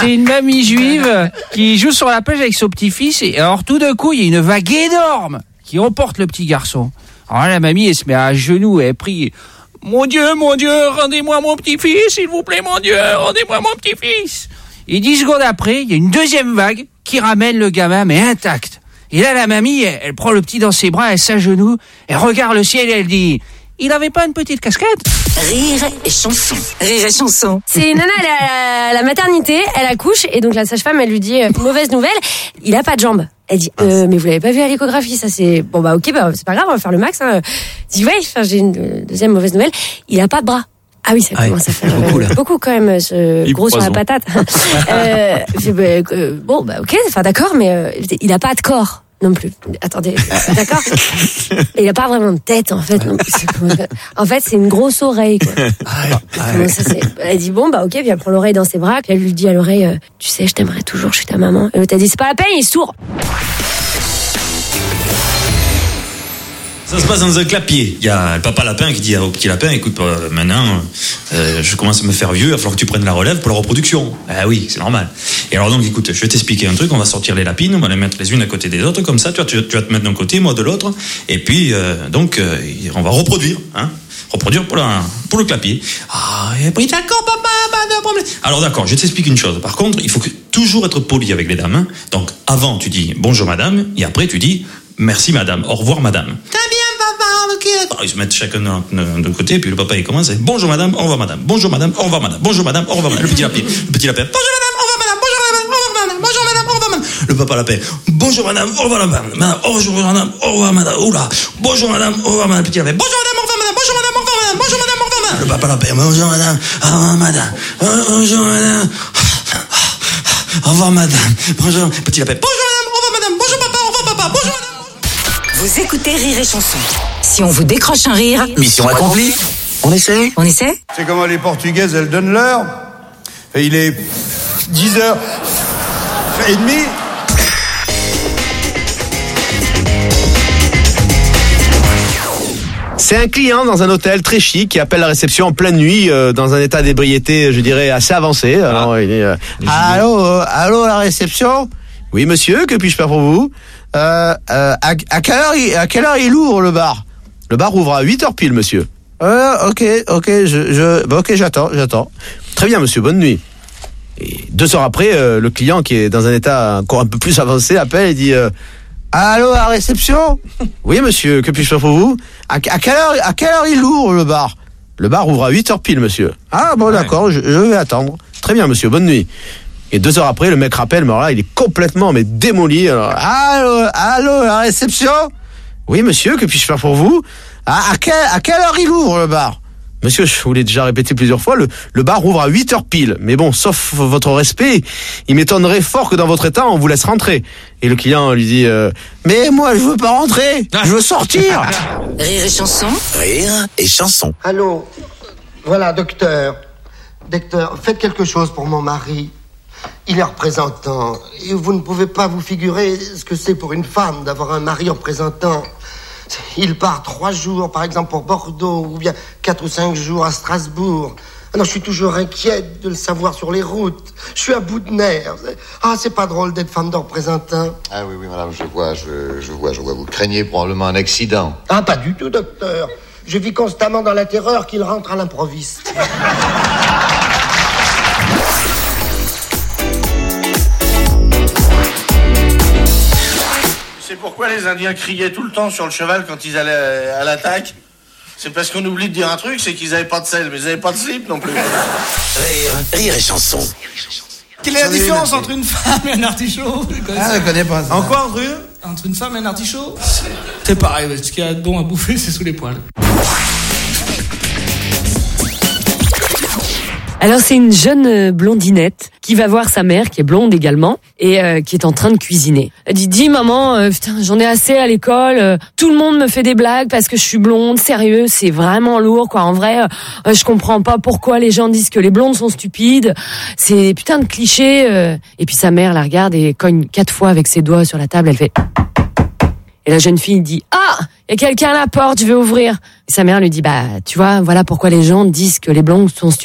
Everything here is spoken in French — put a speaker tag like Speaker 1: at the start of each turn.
Speaker 1: C'est une mamie juive qui joue sur la plage avec son petit-fils. Et alors, tout d'un coup, il y a une vague énorme qui emporte le petit garçon. Alors la mamie, elle se met à genoux et elle prie. Mon Dieu, rendez-moi mon petit-fils, s'il vous plaît, mon Dieu, rendez-moi mon petit-fils. Et 10 secondes après, il y a une deuxième vague qui ramène le gamin, mais intact. Et là, la mamie, elle prend le petit dans ses bras, elle s'agenouille, elle regarde le ciel et elle dit... Il avait pas une petite casquette?
Speaker 2: Rire et chanson. Rire et chanson.
Speaker 3: C'est une nana, elle est à la maternité, elle accouche, et donc la sage-femme, elle lui dit, mauvaise nouvelle, il a pas de jambes. Elle dit, mais vous l'avez pas vu à l'échographie, ça c'est... Bon bah ok, bah c'est pas grave, on va faire le max. Hein. Elle dit, ouais, j'ai une deuxième mauvaise nouvelle, il a pas de bras. Ah oui, ça commence à faire beaucoup quand même, ce gros sur la patate. Bon bah ok, enfin d'accord, mais il a pas de corps. Non plus. Attendez, d'accord. Il a pas vraiment de tête en fait. Non plus. En fait, c'est une grosse oreille. Quoi. Ça, elle dit bon bah ok, puis elle prend l'oreille dans ses bras, puis elle lui dit à l'oreille, tu sais, je t'aimerais toujours, je suis ta maman. Et l'autre a dit c'est pas la peine, il est sourd.
Speaker 4: Ça se passe dans un clapier. Il y a le papa lapin qui dit au petit lapin, écoute, maintenant, je commence à me faire vieux, il va falloir que tu prennes la relève pour la reproduction. Ah oui, c'est normal. Et alors donc, écoute, je vais t'expliquer un truc, on va sortir les lapines, on va les mettre les unes à côté des autres, comme ça, tu vas te mettre d'un côté, moi de l'autre, et puis, on va reproduire, hein. Reproduire pour le clapier. Ah, et puis d'accord, papa, pas de problème. Alors d'accord, je t'explique une chose. Par contre, il faut toujours être poli avec les dames, hein. Donc, avant, tu dis bonjour madame, et après, tu dis merci madame, au revoir madame. Ils se mettent chacun de côté, puis le papa il commence, bonjour madame, au revoir madame, bonjour madame, au revoir madame, bonjour madame, au revoir madame, le petit lapin, bonjour madame, au revoir madame, bonjour madame, au revoir madame, bonjour madame, au revoir madame, le papa lapin, bonjour madame, au revoir madame, bonjour madame, au revoir madame, oula, bonjour madame, au revoir madame, le petit lapin, bonjour madame, au revoir madame, bonjour madame, au revoir madame, bonjour madame, au revoir madame, le papa lapin, bonjour madame, au revoir madame, bonjour madame, au revoir madame, bonjour, petit lapin, bonjour madame, au revoir madame, bonjour papa, au revoir papa, bonjour madame.
Speaker 2: Vous écoutez Rire et chanson. Si on vous décroche un rire,
Speaker 5: mission accomplie.
Speaker 2: On essaie.
Speaker 6: C'est comment les Portugaises, elles donnent l'heure. Et il est 10h30.
Speaker 7: C'est un client dans un hôtel très chic qui appelle la réception en pleine nuit dans un état d'ébriété, je dirais, assez avancé. Alors, il est, allô, la réception? Oui, monsieur, que puis-je faire pour vous? À quelle heure il ouvre le bar? Le bar ouvre à 8h pile, monsieur. Ok, j'attends. Très bien, monsieur, bonne nuit. Et 2 heures après, le client qui est dans un état encore un peu plus avancé appelle et dit allô, à la réception? Oui, monsieur, que puis-je faire pour vous? À quelle heure il ouvre le bar? Le bar ouvre à 8h pile, monsieur. Ah bon, d'accord, je vais attendre. Très bien, monsieur, bonne nuit. Et 2 heures après, le mec rappelle, mais alors là, il est complètement démoli. Alors, allô, la réception? Oui, monsieur, que puis-je faire pour vous? À quelle heure il ouvre le bar? Monsieur, je vous l'ai déjà répété plusieurs fois, le bar ouvre à 8h pile. Mais bon, sauf votre respect, il m'étonnerait fort que dans votre état, on vous laisse rentrer. Et le client lui dit, mais moi, je veux pas rentrer, je veux sortir.
Speaker 2: Rire et chanson.
Speaker 5: Rire et chanson.
Speaker 8: Allô, voilà, docteur, faites quelque chose pour mon mari. Il est représentant. Et vous ne pouvez pas vous figurer ce que c'est pour une femme d'avoir un mari représentant. Il part 3 jours, par exemple, pour Bordeaux, ou bien 4 ou 5 jours à Strasbourg. Alors, je suis toujours inquiète de le savoir sur les routes. Je suis à bout de nerfs. Ah, c'est pas drôle d'être femme de représentant.
Speaker 9: Ah oui, madame, je vois. Vous craignez probablement un accident.
Speaker 8: Ah, pas du tout, docteur. Je vis constamment dans la terreur qu'il rentre à l'improviste.
Speaker 10: C'est pourquoi les Indiens criaient tout le temps sur le cheval quand ils allaient à l'attaque. C'est parce qu'on oublie de dire un truc, c'est qu'ils avaient pas de sel, mais ils avaient pas de slip non plus.
Speaker 5: Rire et chanson.
Speaker 11: Quelle est la différence entre une femme et un artichaut?
Speaker 6: Ah, je connais pas ça.
Speaker 10: En quoi, Andrew?
Speaker 11: Entre une femme et un artichaut? C'est pareil, ce qu'il y a de bon à bouffer, c'est sous les poils.
Speaker 3: Alors c'est une jeune blondinette qui va voir sa mère, qui est blonde également, et qui est en train de cuisiner. Elle dit, dis maman, putain, j'en ai assez à l'école, tout le monde me fait des blagues parce que je suis blonde, sérieux, c'est vraiment lourd, quoi. En vrai, je comprends pas pourquoi les gens disent que les blondes sont stupides, c'est des putains de clichés. Et puis sa mère la regarde et cogne 4 fois avec ses doigts sur la table, elle fait... Et la jeune fille dit, ah, il y a quelqu'un à la porte, je vais ouvrir. Et sa mère lui dit, bah, tu vois, voilà pourquoi les gens disent que les blondes sont stupides.